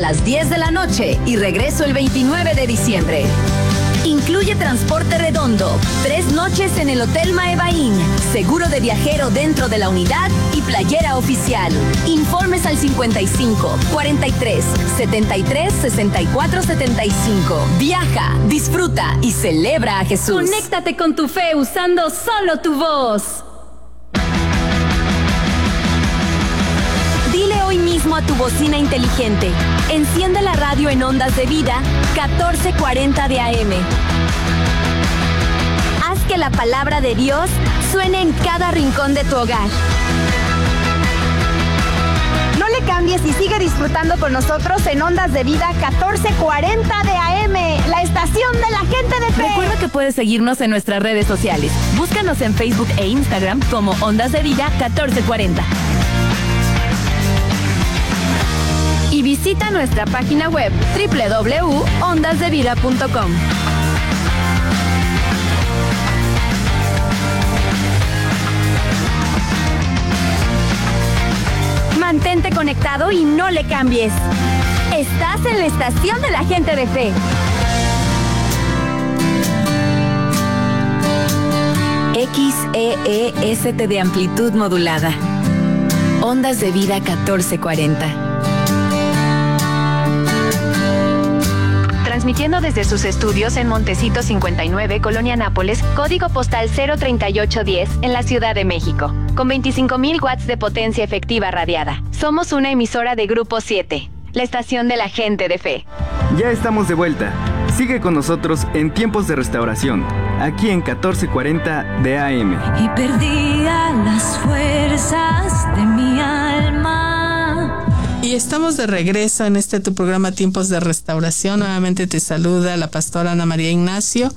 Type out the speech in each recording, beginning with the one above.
las 10 de la noche y regreso el 29 de diciembre. Incluye transporte redondo, 3 noches en el Hotel Maebaín, seguro de viajero dentro de la unidad y playera oficial. Informes al 55 43 73 64 75. Viaja, disfruta y celebra a Jesús. Conéctate con tu fe usando solo tu voz. Dile hoy mismo a tu bocina inteligente: enciende la radio en Ondas de Vida 1440 de AM. Haz que la palabra de Dios suene en cada rincón de tu hogar. No le cambies y sigue disfrutando con nosotros en Ondas de Vida 1440 de AM, la estación de la gente de fe. Recuerda que puedes seguirnos en nuestras redes sociales. Búscanos en Facebook e Instagram como Ondas de Vida 1440. Y visita nuestra página web www.ondasdevida.com. Mantente conectado y no le cambies. Estás en la estación de la gente de fe. XEEST de amplitud modulada. Ondas de Vida 1440. Transmitiendo desde sus estudios en Montecito 59, Colonia Nápoles, código postal 03810, en la Ciudad de México, con 25,000 watts de potencia efectiva radiada. Somos una emisora de Grupo 7, la estación de la gente de fe. Ya estamos de vuelta. Sigue con nosotros en Tiempos de Restauración, aquí en 1440 de AM. Y perdía las fuerzas de mi alma. Y estamos de regreso en tu programa Tiempos de Restauración. Nuevamente te saluda la pastora Ana María Ignacio.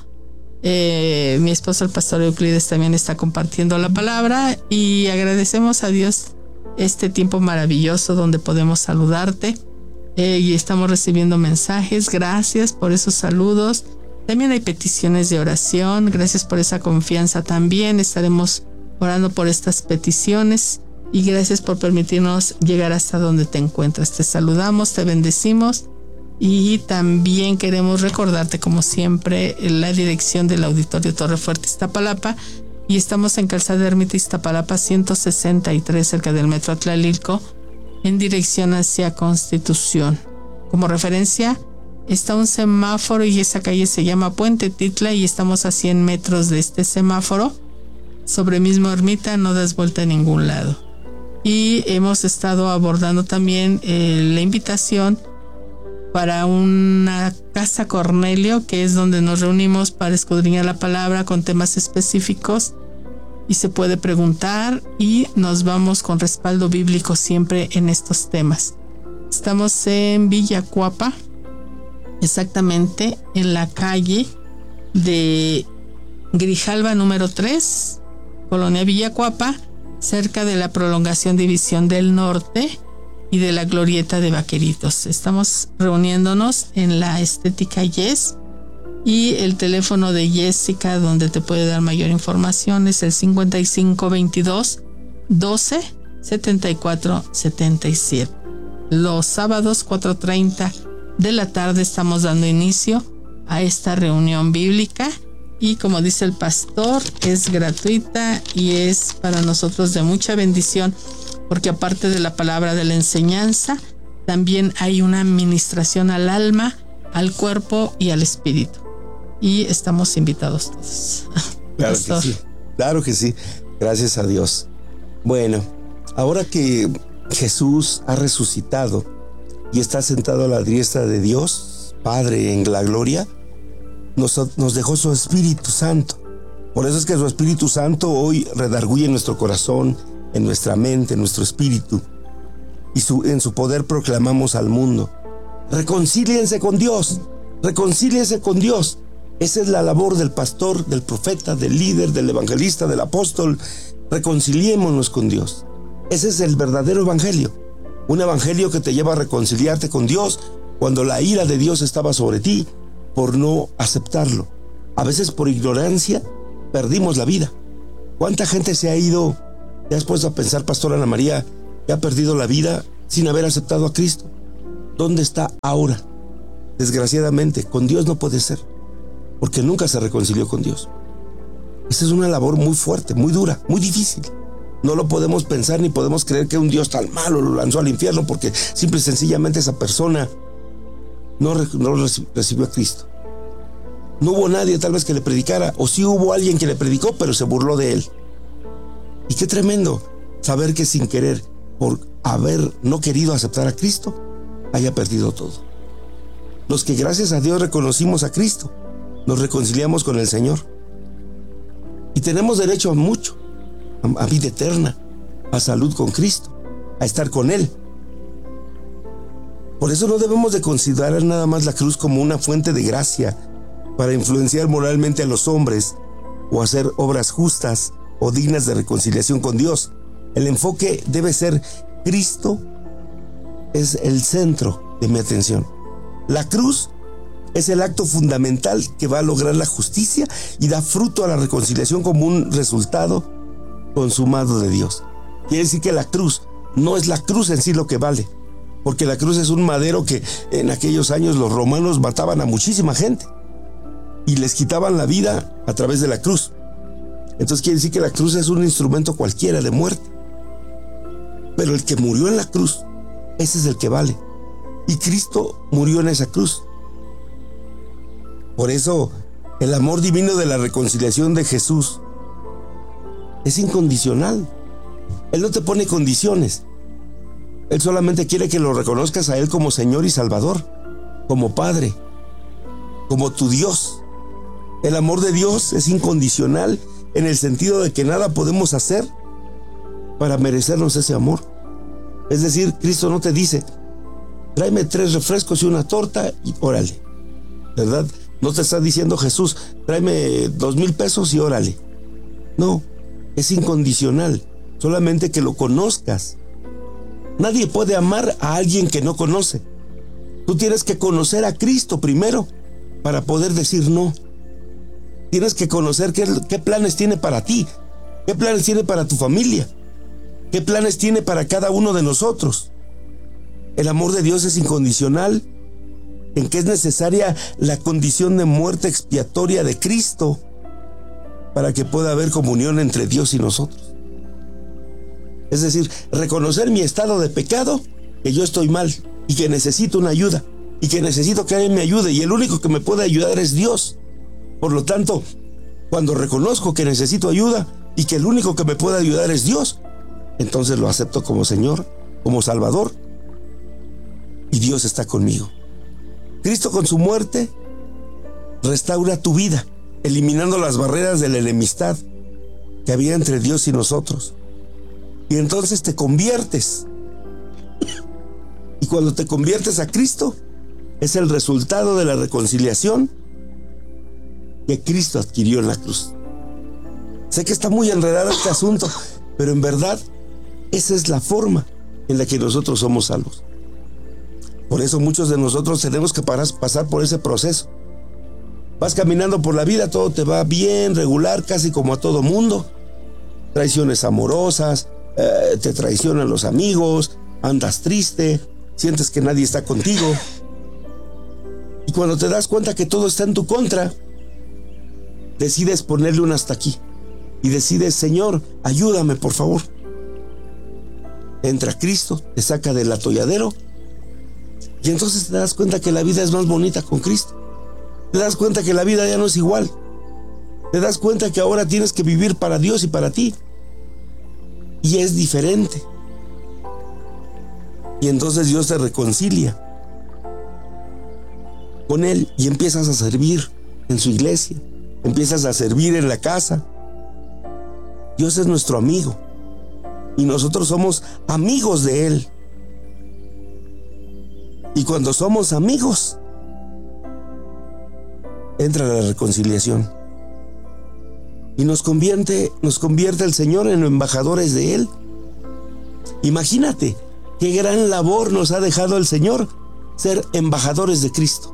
Mi esposo, el pastor Euclides, también está compartiendo la palabra. Y agradecemos a Dios este tiempo maravilloso donde podemos saludarte. Y estamos recibiendo mensajes. Gracias por esos saludos. También hay peticiones de oración. Gracias por esa confianza también. Estaremos orando por estas peticiones. Y gracias por permitirnos llegar hasta donde te encuentras. Te saludamos, te bendecimos y también queremos recordarte, como siempre, la dirección del Auditorio Torre Fuerte Iztapalapa. Y estamos en Calzada Ermita Iztapalapa 163, cerca del Metro Atlalilco, en dirección hacia Constitución. Como referencia está un semáforo y esa calle se llama Puente Titla y estamos a 100 metros de este semáforo. Sobre mismo Ermita, no das vuelta a ningún lado. Y hemos estado abordando también la invitación para una Casa Cornelio, que es donde nos reunimos para escudriñar la palabra con temas específicos y se puede preguntar y nos vamos con respaldo bíblico siempre en estos temas. Estamos en Villacuapa, exactamente en la calle de Grijalva número 3, Colonia Villacuapa, cerca de la prolongación División del Norte y de la glorieta de Vaqueritos. Estamos reuniéndonos en la Estética Yes y el teléfono de Jessica donde te puede dar mayor información es el 5522 12 74 77. Los sábados 4:30 de la tarde estamos dando inicio a esta reunión bíblica. Y como dice el pastor, es gratuita y es para nosotros de mucha bendición, porque aparte de la palabra de la enseñanza, también hay una administración al alma, al cuerpo y al espíritu. Y estamos invitados todos. Claro que sí, claro que sí. Gracias a Dios. Bueno, ahora que Jesús ha resucitado y está sentado a la diestra de Dios, Padre en la gloria, nos dejó su Espíritu Santo. Por eso es que su Espíritu Santo hoy redarguye en nuestro corazón, en nuestra mente, en nuestro espíritu. Y en su poder proclamamos al mundo: reconcíliense con Dios, reconcíliense con Dios. Esa es la labor del pastor, del profeta, del líder, del evangelista, del apóstol. Reconciliémonos con Dios. Ese es el verdadero evangelio. Un evangelio que te lleva a reconciliarte con Dios cuando la ira de Dios estaba sobre ti por no aceptarlo. A veces por ignorancia perdimos la vida. ¿Cuánta gente se ha ido? ¿Te has puesto a pensar, pastora Ana María, que ha perdido la vida sin haber aceptado a Cristo? ¿dónde está ahora? Desgraciadamente, con Dios no puede ser, porque nunca se reconcilió con Dios. Esa es una labor muy fuerte, muy dura, muy difícil. No lo podemos pensar ni podemos creer que un Dios tan malo lo lanzó al infierno porque simple y sencillamente esa persona no recibió a Cristo. No hubo nadie tal vez que le predicara, o sí hubo alguien que le predicó, pero se burló de él. Y qué tremendo saber que sin querer, por haber no querido aceptar a Cristo, haya perdido todo. Los que gracias a Dios reconocimos a Cristo, nos reconciliamos con el Señor. Y tenemos derecho a mucho, a vida eterna, a salud con Cristo, a estar con Él. Por eso no debemos de considerar nada más la cruz como una fuente de gracia para influenciar moralmente a los hombres o hacer obras justas o dignas de reconciliación con Dios. El enfoque debe ser: Cristo es el centro de mi atención. La cruz es el acto fundamental que va a lograr la justicia y da fruto a la reconciliación como un resultado consumado de Dios. Quiere decir que la cruz no es la cruz en sí lo que vale, porque la cruz es un madero que en aquellos años los romanos mataban a muchísima gente y les quitaban la vida a través de la cruz. Entonces quiere decir que la cruz es un instrumento cualquiera de muerte, pero el que murió en la cruz, ese es el que vale, y Cristo murió en esa cruz. Por eso el amor divino de la reconciliación de Jesús es incondicional. Él no te pone condiciones. Él solamente quiere que lo reconozcas a Él como Señor y Salvador, como Padre, como tu Dios. El amor de Dios es incondicional en el sentido de que nada podemos hacer para merecernos ese amor. Es decir, Cristo no te dice: tráeme 3 refrescos y una torta y órale, ¿verdad? No te está diciendo Jesús: tráeme 2,000 pesos y órale. No, es incondicional, solamente que lo conozcas. Nadie puede amar a alguien que no conoce. Tú tienes que conocer a Cristo primero para poder decir no. Tienes que conocer qué planes tiene para ti, qué planes tiene para tu familia, qué planes tiene para cada uno de nosotros. El amor de Dios es incondicional, en que es necesaria la condición de muerte expiatoria de Cristo para que pueda haber comunión entre Dios y nosotros. Es decir, reconocer mi estado de pecado, que yo estoy mal y que necesito una ayuda y que necesito que alguien me ayude, y el único que me puede ayudar es Dios. Por lo tanto, cuando reconozco que necesito ayuda y que el único que me puede ayudar es Dios, entonces lo acepto como Señor, como Salvador, y Dios está conmigo. Cristo con su muerte restaura tu vida, eliminando las barreras de la enemistad que había entre Dios y nosotros. Y entonces te conviertes. Y cuando te conviertes a Cristo, es el resultado de la reconciliación que Cristo adquirió en la cruz. Sé que está muy enredado este asunto, pero en verdad esa es la forma en la que nosotros somos salvos. Por eso muchos de nosotros tenemos que pasar por ese proceso. Vas caminando por la vida, todo te va bien, regular, casi como a todo mundo. Traiciones amorosas, te traicionan los amigos, andas triste, sientes que nadie está contigo. Y cuando te das cuenta que todo está en tu contra, decides ponerle un hasta aquí. Y decides: Señor, ayúdame, por favor. Entra Cristo, te saca del atolladero. Y entonces te das cuenta que la vida es más bonita con Cristo. Te das cuenta que la vida ya no es igual. Te das cuenta que ahora tienes que vivir para Dios y para ti. Y es diferente. Y entonces Dios te reconcilia con Él y empiezas a servir en su iglesia. Empiezas a servir en la casa. Dios es nuestro amigo y nosotros somos amigos de Él. Y cuando somos amigos, entra la reconciliación y nos convierte el Señor en embajadores de Él. Imagínate qué gran labor nos ha dejado el Señor, ser embajadores de Cristo.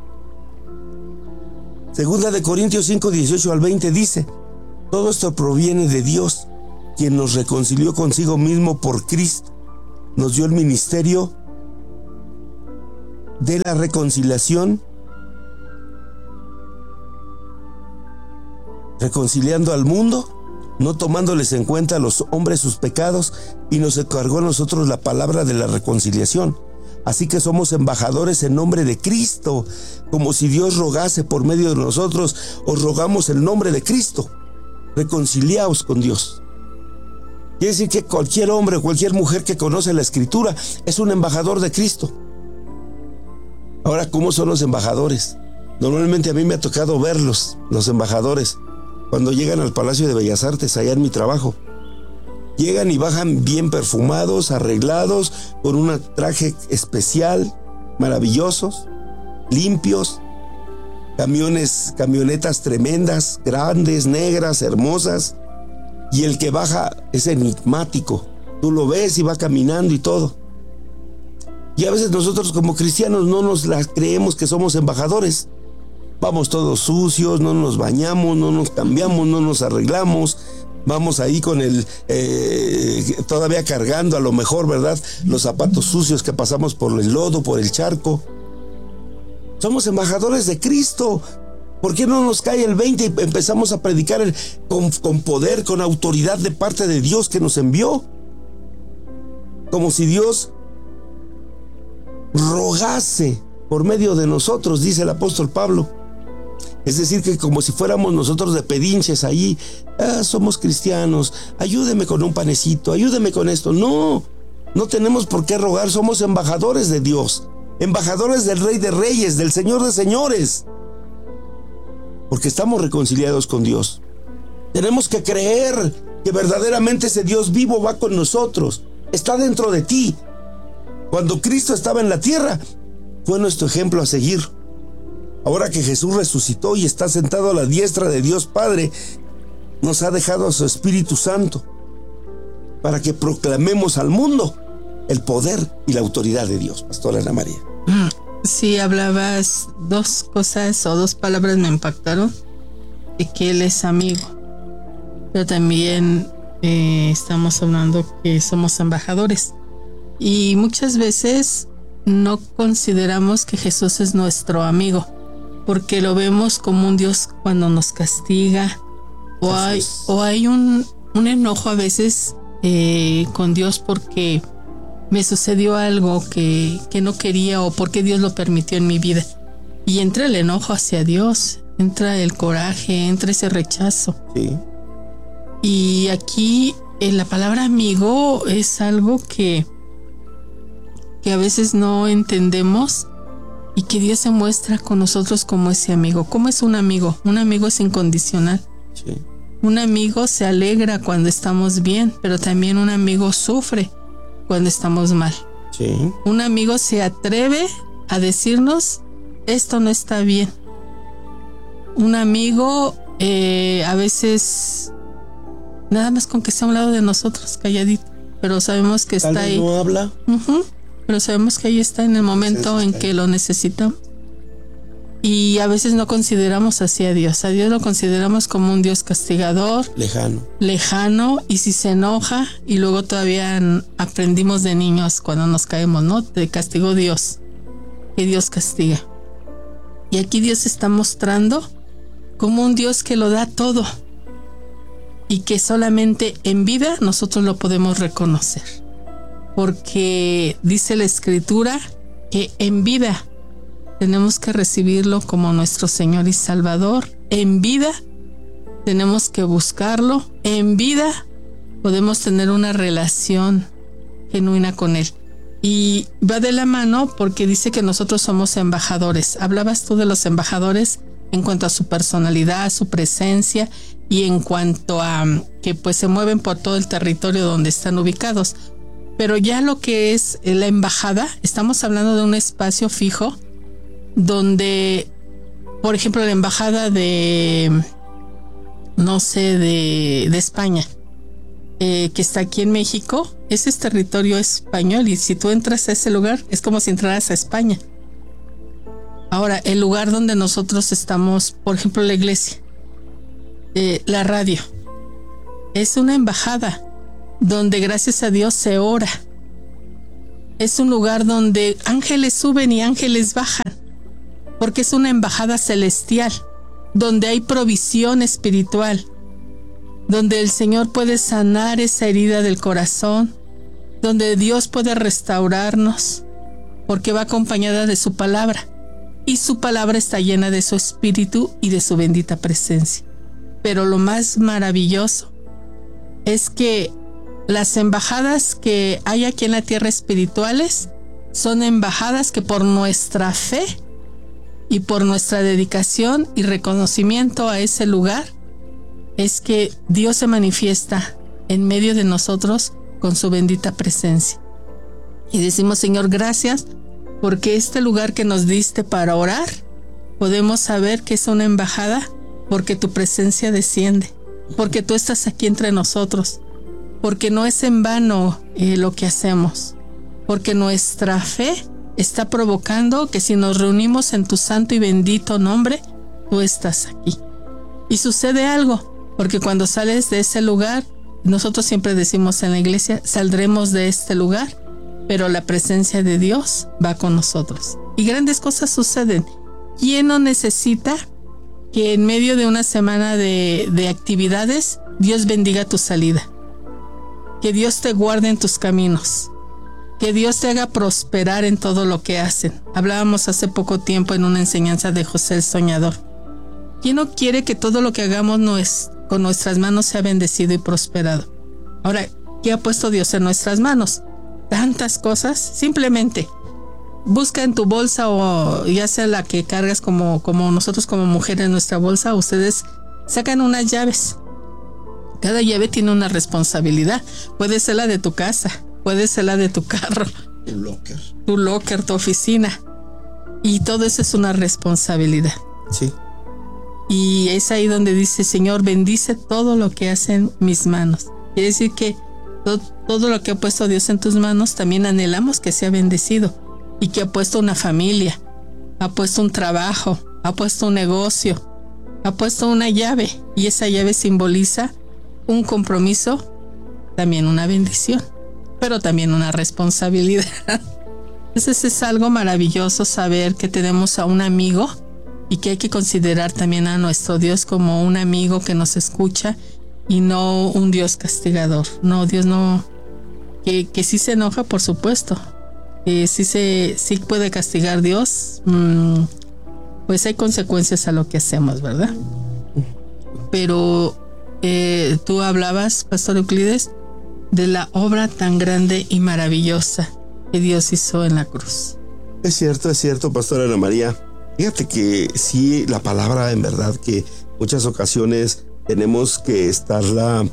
Segunda de Corintios 5, 18 al 20 dice: todo esto proviene de Dios, quien nos reconcilió consigo mismo por Cristo, nos dio el ministerio de la reconciliación, reconciliando al mundo, no tomándoles en cuenta a los hombres sus pecados, y nos encargó a nosotros la palabra de la reconciliación. Así que somos embajadores en nombre de Cristo, como si Dios rogase por medio de nosotros. Os rogamos en nombre de Cristo, reconciliaos con Dios. Quiere decir que cualquier hombre o cualquier mujer que conoce la Escritura es un embajador de Cristo. Ahora, ¿cómo son los embajadores? Normalmente a mí me ha tocado verlos, los embajadores, cuando llegan al Palacio de Bellas Artes, allá en mi trabajo. Llegan y bajan bien perfumados, arreglados, con un traje especial, maravillosos, limpios, camionetas tremendas, grandes, negras, hermosas, y el que baja es enigmático. Tú lo ves y va caminando y todo. Y a veces nosotros como cristianos no nos la creemos que somos embajadores. Vamos todos sucios, no nos bañamos, no nos cambiamos, no nos arreglamos. Vamos ahí con todavía cargando a lo mejor, ¿verdad?, los zapatos sucios que pasamos por el lodo, por el charco. Somos embajadores de Cristo. ¿Por qué no nos cae el 20 y empezamos a predicar con poder, con autoridad de parte de Dios que nos envió? Como si Dios rogase por medio de nosotros, dice el apóstol Pablo. Es decir, que como si fuéramos nosotros de pedinches ahí, somos cristianos, ayúdeme con un panecito, ayúdeme con esto. No tenemos por qué rogar, somos embajadores de Dios, embajadores del Rey de Reyes, del Señor de Señores, porque estamos reconciliados con Dios. Tenemos que creer que verdaderamente ese Dios vivo va con nosotros, está dentro de ti. Cuando Cristo estaba en la tierra, fue nuestro ejemplo a seguir. Ahora que Jesús resucitó y está sentado a la diestra de Dios Padre, nos ha dejado a su Espíritu Santo para que proclamemos al mundo el poder y la autoridad de Dios. Pastora Ana María. Sí, hablabas dos cosas o dos palabras me impactaron, de que Él es amigo, pero también estamos hablando que somos embajadores, y muchas veces no consideramos que Jesús es nuestro amigo, porque lo vemos como un Dios cuando nos castiga, o hay un enojo a veces con Dios porque me sucedió algo que no quería, o porque Dios lo permitió en mi vida. Y entra el enojo hacia Dios, entra el coraje, entra ese rechazo. Sí. Y aquí la palabra amigo es algo que a veces no entendemos, y que Dios se muestra con nosotros como ese amigo. ¿Cómo es un amigo? Un amigo es incondicional. Sí. Un amigo se alegra cuando estamos bien, pero también un amigo sufre cuando estamos mal. Sí. Un amigo se atreve a decirnos, esto no está bien. Un amigo a veces nada más con que esté a un lado de nosotros, calladito, pero sabemos que está ahí. No habla. Pero sabemos que ahí está en el momento en que lo necesitamos. Y a veces no consideramos así a Dios. A Dios lo consideramos como un Dios castigador, lejano, y si se enoja, y luego todavía aprendimos de niños cuando nos caemos, ¿no? Te castigó Dios, que Dios castiga. Y aquí Dios está mostrando como un Dios que lo da todo, y que solamente en vida nosotros lo podemos reconocer. Porque dice la Escritura que en vida tenemos que recibirlo como nuestro Señor y Salvador. En vida tenemos que buscarlo. En vida podemos tener una relación genuina con Él. Y va de la mano porque dice que nosotros somos embajadores. Hablabas tú de los embajadores en cuanto a su personalidad, su presencia, y en cuanto a que pues se mueven por todo el territorio donde están ubicados. Pero ya lo que es la embajada, estamos hablando de un espacio fijo donde, por ejemplo, la embajada de España, que está aquí en México, ese es territorio español, y si tú entras a ese lugar es como si entraras a España. Ahora, el lugar donde nosotros estamos, por ejemplo, la iglesia, la radio, es una embajada donde gracias a Dios se ora. Es un lugar donde ángeles suben y ángeles bajan, porque es una embajada celestial, donde hay provisión espiritual, donde el Señor puede sanar esa herida del corazón, donde Dios puede restaurarnos, porque va acompañada de su palabra, y su palabra está llena de su espíritu y de su bendita presencia. Pero lo más maravilloso es que las embajadas que hay aquí en la tierra espirituales son embajadas que por nuestra fe y por nuestra dedicación y reconocimiento a ese lugar es que Dios se manifiesta en medio de nosotros con su bendita presencia. Y decimos, Señor, gracias porque este lugar que nos diste para orar, podemos saber que es una embajada porque tu presencia desciende, porque tú estás aquí entre nosotros, porque no es en vano lo que hacemos, porque nuestra fe está provocando que si nos reunimos en tu santo y bendito nombre, tú estás aquí. Y sucede algo, porque cuando sales de ese lugar, nosotros siempre decimos en la iglesia, saldremos de este lugar, pero la presencia de Dios va con nosotros. Y grandes cosas suceden. ¿Quién no necesita que en medio de una semana de actividades, Dios bendiga tu salida? Que Dios te guarde en tus caminos. Que Dios te haga prosperar en todo lo que hacen. Hablábamos hace poco tiempo en una enseñanza de José el Soñador. ¿Quién no quiere que todo lo que hagamos con nuestras manos sea bendecido y prosperado? Ahora, ¿qué ha puesto Dios en nuestras manos? Tantas cosas. Simplemente busca en tu bolsa, o ya sea la que cargas como nosotros como mujeres en nuestra bolsa, ustedes sacan unas llaves. Cada llave tiene una responsabilidad. Puede ser la de tu casa, puede ser la de tu carro, tu locker, tu oficina. Y todo eso es una responsabilidad. Sí. Y es ahí donde dice, Señor, bendice todo lo que hacen mis manos. Quiere decir que todo lo que ha puesto Dios en tus manos, también anhelamos que sea bendecido. Y que ha puesto una familia, ha puesto un trabajo, ha puesto un negocio, ha puesto una llave. Y esa llave simboliza un compromiso, también una bendición, pero también una responsabilidad. Entonces es algo maravilloso saber que tenemos a un amigo y que hay que considerar también a nuestro Dios como un amigo que nos escucha y no un Dios castigador. No, Dios no, que sí se enoja, por supuesto. Sí puede castigar Dios, pues hay consecuencias a lo que hacemos, ¿verdad? Pero tú hablabas, Pastor Euclides, de la obra tan grande y maravillosa que Dios hizo en la cruz. Es cierto, Pastora Ana María. Fíjate que sí, la palabra en verdad que muchas ocasiones tenemos que estarla,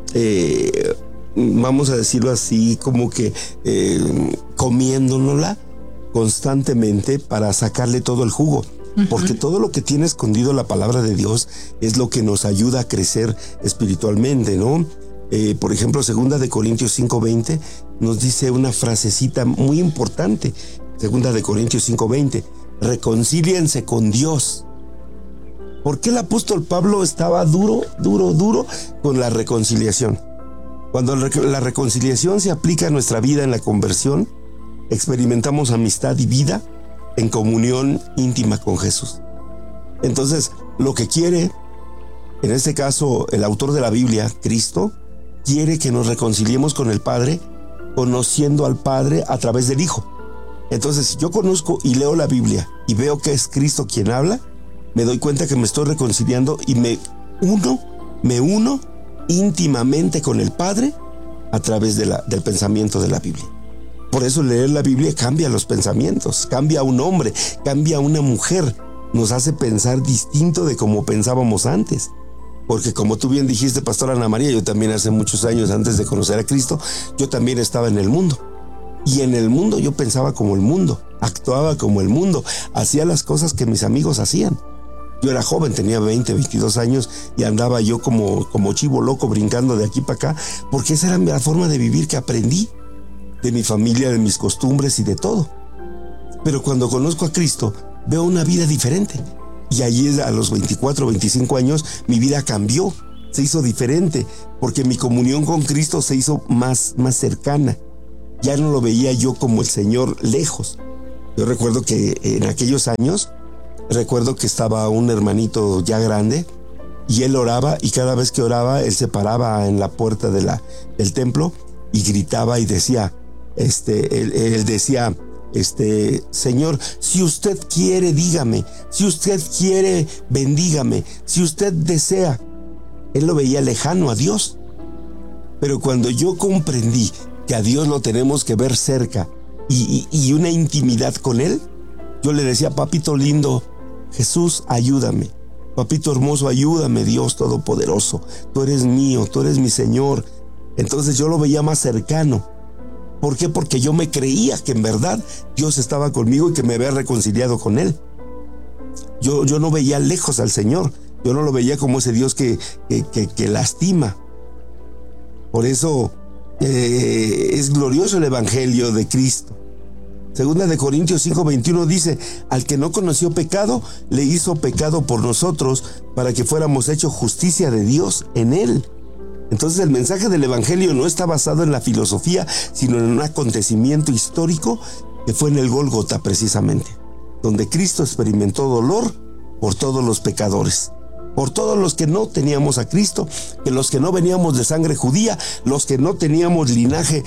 vamos a decirlo así, como que comiéndonosla constantemente para sacarle todo el jugo. Porque todo lo que tiene escondido la palabra de Dios es lo que nos ayuda a crecer espiritualmente, ¿no? Por ejemplo, 2 de Corintios 5:20 nos dice una frasecita muy importante. 2 de Corintios 5:20, reconcíliense con Dios. ¿Por qué el apóstol Pablo estaba duro con la reconciliación? Cuando la reconciliación se aplica a nuestra vida en la conversión, experimentamos amistad y vida en comunión íntima con Jesús. Entonces, lo que quiere, en este caso, el autor de la Biblia, Cristo, quiere que nos reconciliemos con el Padre, conociendo al Padre a través del Hijo. Entonces, si yo conozco y leo la Biblia y veo que es Cristo quien habla, me doy cuenta que me estoy reconciliando y me uno íntimamente con el Padre a través del pensamiento de la Biblia. Por eso leer la Biblia cambia los pensamientos, cambia a un hombre, cambia a una mujer, nos hace pensar distinto de como pensábamos antes. Porque como tú bien dijiste, Pastora Ana María, yo también hace muchos años antes de conocer a Cristo, yo también estaba en el mundo. Y en el mundo yo pensaba como el mundo, actuaba como el mundo, hacía las cosas que mis amigos hacían. Yo era joven, tenía 20, 22 años y andaba yo como chivo loco brincando de aquí para acá, porque esa era la forma de vivir que aprendí, de mi familia, de mis costumbres y de todo. Pero cuando conozco a Cristo, veo una vida diferente. Y allí a los 24, 25 años, mi vida cambió, se hizo diferente, porque mi comunión con Cristo se hizo más cercana. ya no lo veía yo como el Señor lejos. Yo recuerdo que en aquellos años, que estaba un hermanito ya grande y él oraba, y cada vez que oraba él se paraba en la puerta del templo y gritaba y decía, él decía, Señor, si usted quiere, dígame, si usted quiere, bendígame, si usted desea. Él lo veía lejano a Dios. Pero cuando yo comprendí que a Dios lo tenemos que ver cerca y una intimidad con Él, yo le decía, papito lindo, Jesús, ayúdame. Papito hermoso, ayúdame, Dios Todopoderoso. Tú eres mío, tú eres mi Señor. Entonces yo lo veía más cercano. ¿Por qué? Porque yo me creía que en verdad Dios estaba conmigo y que me había reconciliado con Él. Yo no veía lejos al Señor. Yo no lo veía como ese Dios que lastima. Por eso es glorioso el Evangelio de Cristo. Segunda de Corintios 5:21 dice, al que no conoció pecado, le hizo pecado por nosotros, para que fuéramos hechos justicia de Dios en Él. Entonces el mensaje del Evangelio no está basado en la filosofía, sino en un acontecimiento histórico que fue en el Gólgota precisamente, donde Cristo experimentó dolor por todos los pecadores, por todos los que no teníamos a Cristo, que los que no veníamos de sangre judía, los que no teníamos linaje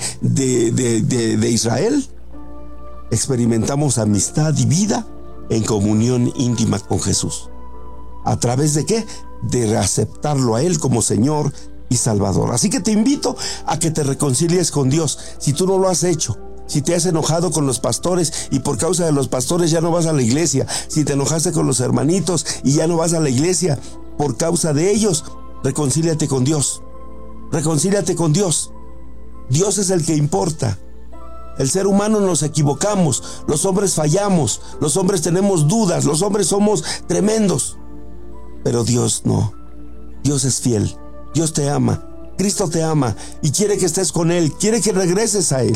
de Israel, experimentamos amistad y vida en comunión íntima con Jesús. ¿A través de qué? De aceptarlo a Él como Señor y Salvador. Así que te invito a que te reconcilies con Dios. Si tú no lo has hecho, si te has enojado con los pastores y por causa de los pastores ya no vas a la iglesia, si te enojaste con los hermanitos y ya no vas a la iglesia por causa de ellos, reconcíliate con Dios. Reconcíliate con Dios. Dios es el que importa. El ser humano nos equivocamos, los hombres fallamos, los hombres tenemos dudas, los hombres somos tremendos. Pero Dios no. Dios es fiel. Dios te ama. Cristo te ama y quiere que estés con Él, quiere que regreses a Él.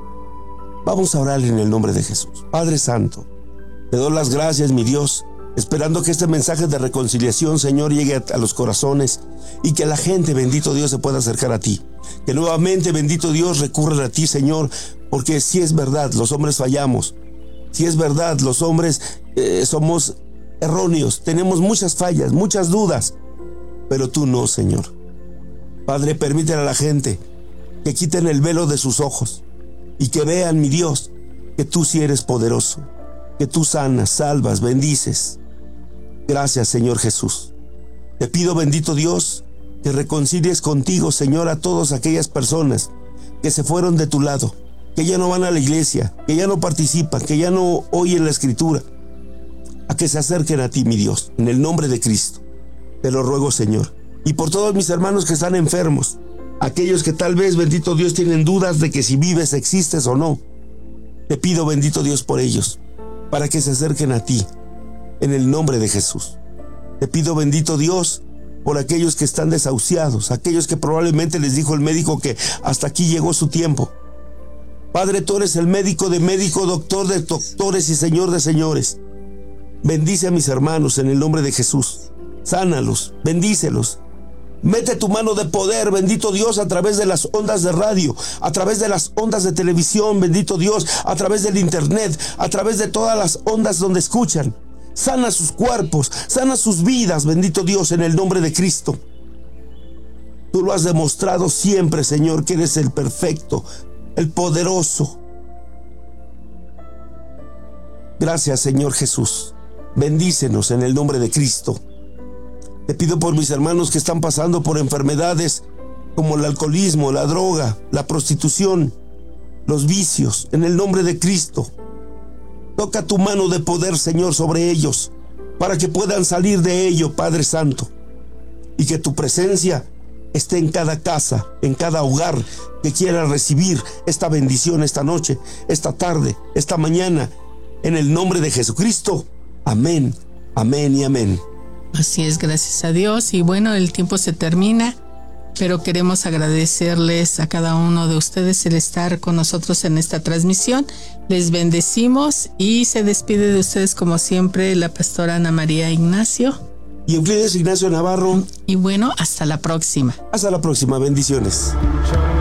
Vamos a orar en el nombre de Jesús. Padre Santo, te doy las gracias, mi Dios, esperando que este mensaje de reconciliación, Señor, llegue a los corazones y que la gente, bendito Dios, se pueda acercar a ti. Que nuevamente, bendito Dios, recurran a ti, Señor, porque si es verdad, los hombres fallamos. Si es verdad, los hombres somos erróneos, tenemos muchas fallas, muchas dudas, pero tú no, Señor. Padre, permítele a la gente que quiten el velo de sus ojos y que vean, mi Dios, que tú sí eres poderoso, que tú sanas, salvas, bendices. Gracias, Señor Jesús. Te pido, bendito Dios, que reconcilies contigo, Señor, a todas aquellas personas que se fueron de tu lado, que ya no van a la iglesia, que ya no participan, que ya no oyen la Escritura, a que se acerquen a ti, mi Dios, en el nombre de Cristo. Te lo ruego, Señor. Y por todos mis hermanos que están enfermos, aquellos que tal vez, bendito Dios, tienen dudas de que si vives, existes o no, te pido, bendito Dios, por ellos, para que se acerquen a ti, en el nombre de Jesús. Te pido, bendito Dios, por aquellos que están desahuciados, aquellos que probablemente les dijo el médico que hasta aquí llegó su tiempo. Padre, tú eres el médico de médicos, doctor de doctores y Señor de señores. Bendice a mis hermanos en el nombre de Jesús. Sánalos, bendícelos. Mete tu mano de poder, bendito Dios, a través de las ondas de radio, a través de las ondas de televisión, bendito Dios, a través del internet, a través de todas las ondas donde escuchan. Sana sus cuerpos, sana sus vidas, bendito Dios, en el nombre de Cristo. Tú lo has demostrado siempre, Señor, que eres el perfecto, el poderoso. Gracias, Señor Jesús. Bendícenos en el nombre de Cristo. Te pido por mis hermanos que están pasando por enfermedades como el alcoholismo, la droga, la prostitución, los vicios, en el nombre de Cristo. Toca tu mano de poder, Señor, sobre ellos, para que puedan salir de ello, Padre Santo, y que tu presencia esté en cada casa, en cada hogar que quiera recibir esta bendición esta noche, esta tarde, esta mañana, en el nombre de Jesucristo. Amén, amén y amén. Así es, gracias a Dios. Y bueno, el tiempo se termina, pero queremos agradecerles a cada uno de ustedes el estar con nosotros en esta transmisión. Les bendecimos y se despide de ustedes como siempre la pastora Ana María Ignacio y Euclides Ignacio Navarro. Y bueno, hasta la próxima. Hasta la próxima, bendiciones.